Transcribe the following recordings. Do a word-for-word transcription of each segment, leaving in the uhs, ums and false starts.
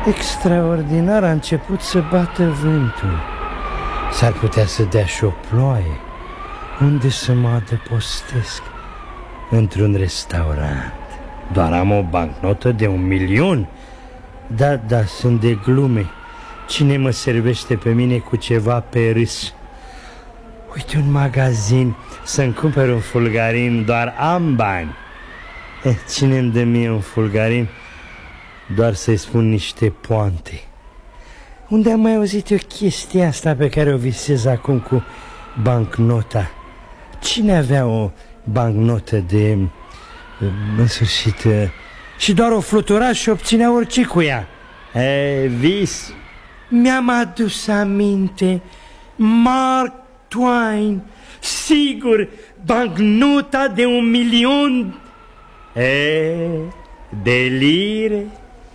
Extraordinar, a început să bată vântul. S-ar putea să dea și o ploaie. Unde să mă adăpostesc? Într-un restaurant. Doar am o bancnotă de un milion. Da, da, sunt de glume. Cine mă servește pe mine cu ceva pe râs? Uite un magazin, să-mi cumpăr un fulgarin, doar am bani. eh, Cine îmi dă mie un fulgarin? Doar să-i spun niște poante. Unde am mai auzit eu chestia asta pe care o visez acum cu bancnota? Cine avea o bancnotă de... în sfârșit... și doar o flutura și obținea orice cu ea? E, vis. Mi-am adus aminte. Mark Twain. Sigur, bancnota de un milion. E, de lire.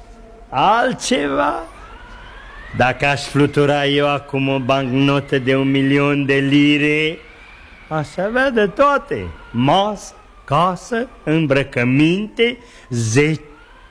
Altceva? Dacă aș flutura eu acum o bancnotă de un milion de lire, aș avea de toate. Masă, casă, îmbrăcăminte, zece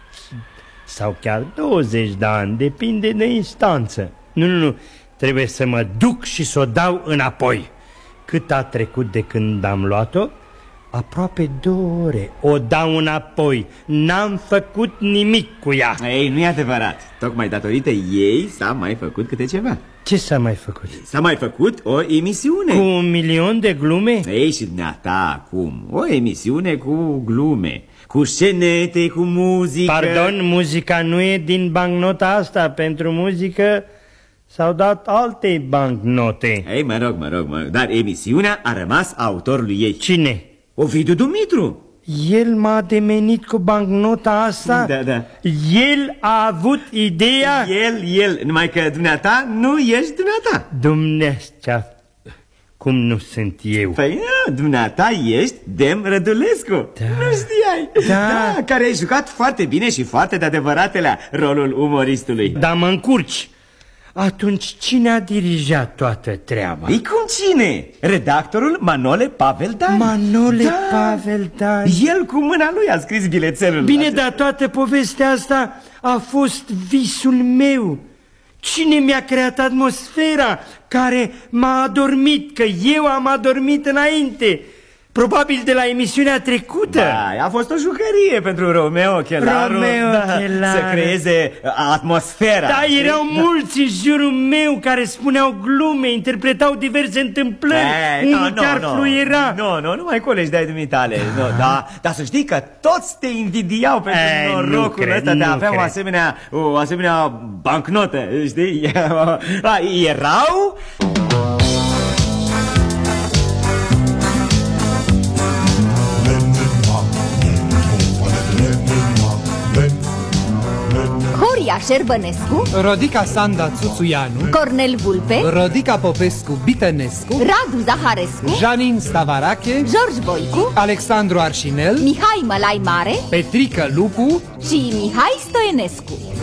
sau chiar douăzeci de ani, depinde de instanță. Nu, nu, nu, trebuie să mă duc și să o dau înapoi. Cât a trecut de când am luat-o? Aproape două ore. O dau înapoi. N-am făcut nimic cu ea. Ei, nu e adevărat. Tocmai datorită ei s-a mai făcut câte ceva. Ce s-a mai făcut? S-a mai făcut o emisiune. Cu un milion de glume? Ei, și dumneata acum. O emisiune cu glume, cu scenete, cu muzică. Pardon, muzica nu e din bancnota asta. Pentru muzică s-au dat alte bancnote. Ei, mă rog, mă rog, mă rog. Dar emisiunea a rămas a autorului ei. Cine? Ovidiu Dumitru. El m-a ademenit cu bancnota asta? Da, da. El a avut ideea? El, el, numai că dumneata nu ești dumneata. Dumneata, cum nu sunt eu? Păi, nu, dumneata ești Dem Rădulescu. Da. Nu știai? Da. Da, care ai jucat foarte bine și foarte de adevăratele rolul umoristului. Dar mă încurci. Atunci cine a dirijat toată treaba? Ei, cum cine? Redactorul Manole Pavel Dan. Manole da. Pavel Dan. El cu mâna lui a scris bilețelul. Bine, dar toată povestea asta a fost visul meu. Cine mi-a creat atmosfera care m-a adormit, că eu am adormit înainte? Probabil de la emisiunea trecută. Da, a fost o jucărie pentru Romeo Chelaru. Romeo da, Chelaru. Să creeze atmosfera. Da, erau da. mulți în jurul meu care spuneau glume, interpretau diverse întâmplări. Ei, Unul no, chiar no, fluiera. Nu, nu, nu mai colegi de-ai dumitale. No, da, dar să știi că toți te invidiau pentru Ei, norocul ăsta de a avea o asemenea, o asemenea bancnotă, știi? Erau... Horia Șerbănescu, Rodica Sanda Țuțuianu, Cornel Vulpe, Rodica Popescu Bitănescu, Radu Zaharescu, Janin Stavarache, George Voicu, Alexandru Arșinel, Mihai Mălai Mare, Petrică Lupu și Mihai Stoienescu.